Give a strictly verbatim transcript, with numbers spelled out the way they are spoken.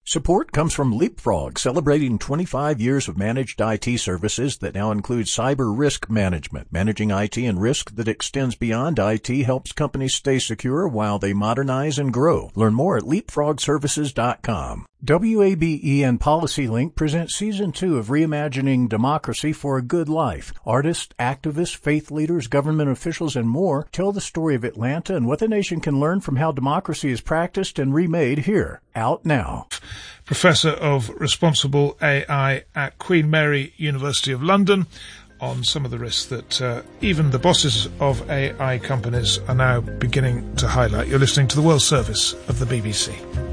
Support comes from Leapfrog, celebrating twenty-five years of managed I T services that now include cyber risk management. Managing I T and risk that extends beyond I T helps companies stay secure while they modernize and grow. Learn more at leapfrog services dot com. W A B E and PolicyLink present Season two of Reimagining Democracy for a Good Life. Artists, activists, faith leaders, government officials, and more tell the story of Atlanta and what the nation can learn from how democracy is practiced and remade here. Out now. Professor of Responsible A I at Queen Mary University of London, on some of the risks that uh, even the bosses of A I companies are now beginning to highlight. You're listening to the World Service of the B B C.